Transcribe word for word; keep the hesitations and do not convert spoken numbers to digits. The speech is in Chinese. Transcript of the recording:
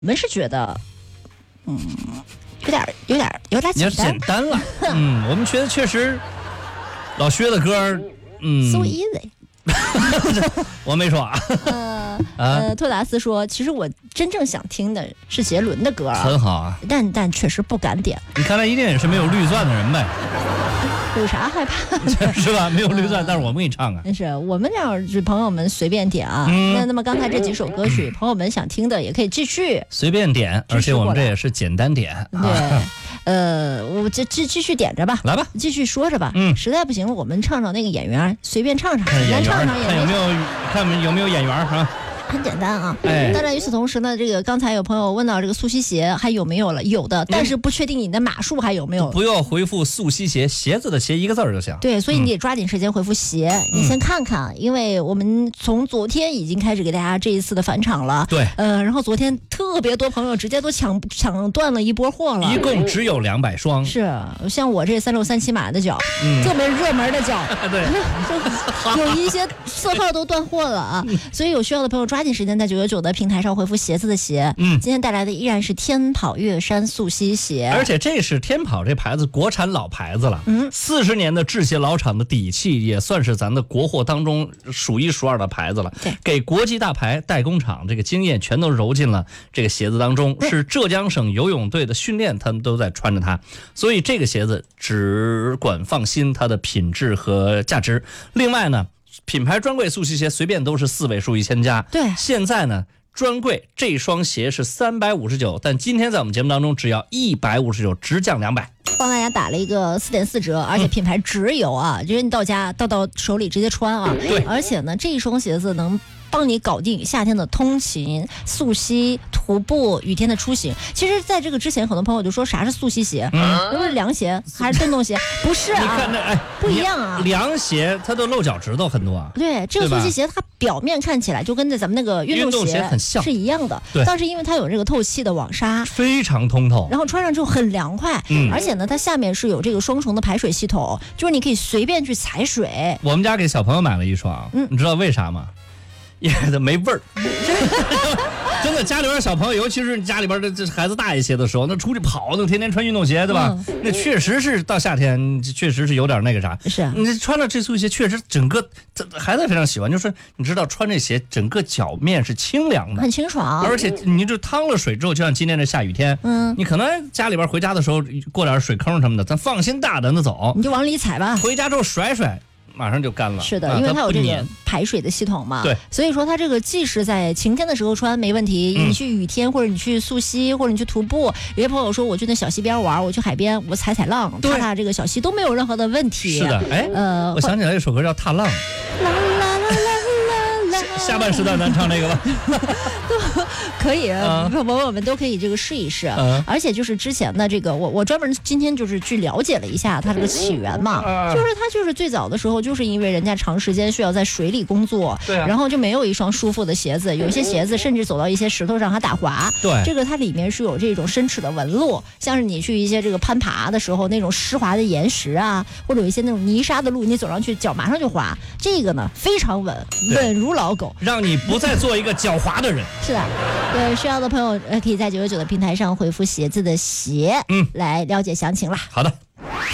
我们是觉得，嗯，有点有点有点简单， 简单了。嗯，我们觉得确实，老薛的歌，嗯 ，so easy。 我没说啊。 呃呃，托达斯说，其实我真正想听的是杰伦的歌啊， 很好啊， 但但确实不敢点。 你看来一定也是没有绿钻的人呗。 有啥害怕的是吧？没有绿钻，嗯、但是我们给你唱啊。 但是我们这样是朋友们随便点啊。嗯、那那么刚才这几首歌曲，朋友们想听的也可以继续随便点，而且我们这也是简单点。 对，啊、呃，我这继继续点着吧， 来吧， 继续说着吧。 嗯， 实在不行了，我们唱唱那个演员，随便唱唱， 咱唱唱也看有没有看有没有演员啊。 很简单啊， 哎， 当然与此同时呢，这个刚才有朋友问到这个素溪鞋还有没有了，有的，但是不确定你的码数还有没有。 不要回复素溪鞋，鞋子的鞋一个字就行。 对，所以你得抓紧时间回复鞋，嗯、你先看看，因为我们从昨天已经开始给大家这一次的返场了。 对， 呃，然后昨天特别多朋友直接都抢抢断了一波货了， 一共只有两百双。 是，像我这三六三七码的脚，嗯、特别热门的脚， 对， 有一些色号都断货了啊，嗯、所以有需要的朋友抓紧时间在九九九的平台上回复鞋子的鞋。嗯，今天带来的依然是天跑月山素溪鞋， 而且这是天跑这牌子国产老牌子了，嗯，四十年的制鞋老厂的底气，也算是咱的国货当中数一数二的牌子了。 对， 给国际大牌代工厂这个经验全都揉进了这个鞋子当中，嗯、是浙江省游泳队的训练，他们都在穿着它，所以这个鞋子只管放心它的品质和价值。另外呢，品牌专柜素溪鞋随便都是四位数一千家。 对， 现在呢，专柜这双鞋是三百五十九，但今天在我们节目当中只要一百五十九，直降两百， 帮大家打了一个四点四折，而且品牌直邮啊，嗯、就是你到家到到手里直接穿啊。 对， 而且呢，这一双鞋子能帮你搞定夏天的通勤、溯溪、徒步、雨天的出行。其实在这个之前，很多朋友就说啥是溯溪鞋，嗯，是凉鞋还是电动鞋？不是啊， 你看那哎不一样啊。 凉鞋它都露脚趾头很多啊。 对，这个溯溪鞋它表面看起来就跟咱们那个运动鞋很像， 是一样的。 对， 但是因为它有这个透气的网纱， 非常通透， 然后穿上之后很凉快。嗯，而且呢，它下面是有这个双重的排水系统，就是你可以随便去踩水。 我们家给小朋友买了一双，嗯，你知道为啥吗？因为它没味儿。真的，家里边小朋友，尤其是家里边的这孩子大一些的时候，那出去跑，那天天穿运动鞋，对吧？嗯、那确实是到夏天，确实是有点那个啥。 是、啊， 你穿了这速鞋，确实整个孩子非常喜欢，就是你知道穿这鞋，整个脚面是清凉的， 很清爽。 而且你就趟了水之后，就像今天这下雨天，嗯，你可能家里边回家的时候过点水坑什么的，咱放心大胆的走， 你就往里踩吧。 回家之后甩甩。马上就干了。 是的，因为它有这个排水的系统嘛。 对， 所以说它这个即使在晴天的时候穿没问题，嗯、你去雨天或者你去溯溪或者你去徒步，有些朋友说我去那小溪边玩，我去海边我踩踩浪，踏踏这个小溪都没有任何的问题。 是的，哎，呃，我想起来一首歌叫《踏浪》。 啦啦啦啦啦， 下半时段咱唱这个吧。 可以，朋友们都可以这个试一试。嗯、而且就是之前的这个，我我专门今天就是去了解了一下它这个起源嘛，嗯、就是它就是最早的时候，就是因为人家长时间需要在水里工作， 对、啊， 然后就没有一双舒服的鞋子，有一些鞋子甚至走到一些石头上还打滑。 对， 这个它里面是有这种伸齿的纹路，像是你去一些这个攀爬的时候那种湿滑的岩石啊，或者有一些那种泥沙的路，你走上去脚马上就滑。这个呢非常稳，稳如老狗， 让你不再做一个狡猾的人。 是的。对，需要的朋友呃，可以在九九九的平台上回复鞋子的鞋，嗯，来了解详情啦。 好的。